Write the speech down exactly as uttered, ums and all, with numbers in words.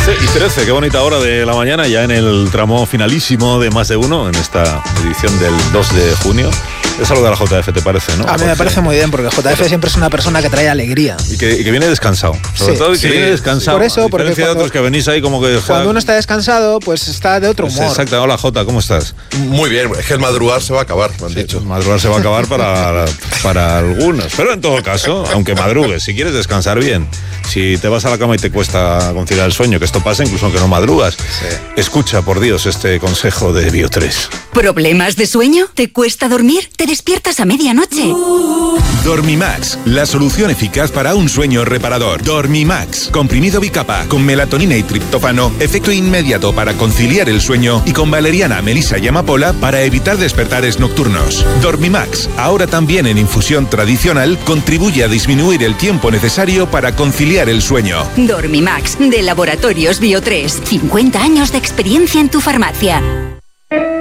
once y trece, qué bonita hora de la mañana, ya en el tramo finalísimo de Más de Uno, en esta edición del dos de junio. Es algo de la J F, ¿te parece, no? A mí me parece muy bien, porque J F bueno. siempre es una persona que trae alegría. Y que, y que viene descansado. Sobre sí, todo que sí, viene descansado. Por eso, porque cuando, de otros que venís ahí como que... Cuando uno está descansado, pues está de otro humor. Exacto. Hola, Jota, ¿cómo estás? Muy bien, es que el madrugar se va a acabar, me han sí, dicho. Madrugar se va a acabar para, para algunos. Pero en todo caso, aunque madrugues, si quieres descansar bien, si te vas a la cama y te cuesta conciliar el sueño, que esto pasa incluso aunque no madrugas, sí. escucha, por Dios, este consejo de Bio tres. ¿Problemas de sueño? ¿Te cuesta dormir? ¿Te despiertas a medianoche? Dormimax, la solución eficaz para un sueño reparador. Dormimax, comprimido bicapa, con melatonina y triptófano, efecto inmediato para conciliar el sueño, y con valeriana, melisa y amapola para evitar despertares nocturnos. Dormimax, ahora también en infusión tradicional, contribuye a disminuir el tiempo necesario para conciliar el sueño. Dormimax, de Laboratorios Bio tres. cincuenta años de experiencia en tu farmacia.